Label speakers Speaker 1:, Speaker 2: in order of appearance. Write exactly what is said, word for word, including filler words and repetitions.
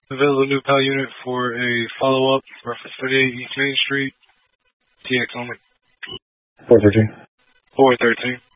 Speaker 1: Available new pal unit for a follow-up, reference thirty-eight East Main Street, T X only.
Speaker 2: four thirteen.
Speaker 1: four thirteen.